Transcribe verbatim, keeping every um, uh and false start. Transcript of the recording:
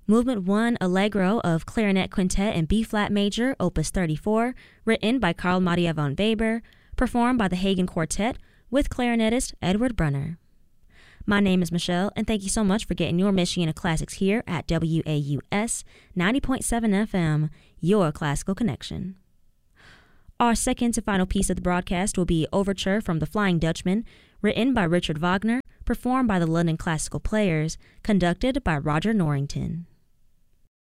Movement one, Allegro of Clarinet Quintet in B-flat major, opus thirty-four, written by Carl Maria von Weber, performed by the Hagen Quartet with clarinetist Edward Brunner. My name is Michelle, and thank you so much for getting your Michiana Classics here at W A U S ninety point seven F M, your classical connection. Our second to final piece of the broadcast will be Overture from the Flying Dutchman, written by Richard Wagner, performed by the London Classical Players, conducted by Roger Norrington.